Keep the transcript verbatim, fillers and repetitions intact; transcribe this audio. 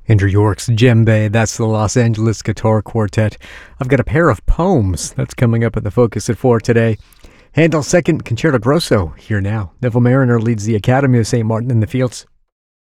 Andrew York's Djembe, that's the Los Angeles Guitar Quartet. I've got a pair of poems that's coming up at the Focus at four today. Handel's Second Concerto Grosso, here now. Neville Mariner leads the Academy of Saint Martin in the Fields.